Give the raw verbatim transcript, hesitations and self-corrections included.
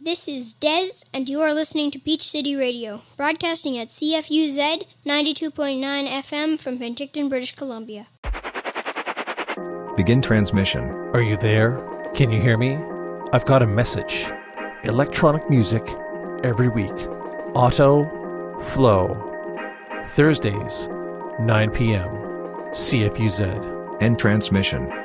This is Dez, and you are listening to Beach City Radio, broadcasting at C F U Z ninety-two point nine F M from Penticton, British Columbia. Begin transmission. Are you there? Can you hear me? I've got a message. Electronic music every week. Auto Flow. Thursdays, nine p.m. C F U Z. End transmission.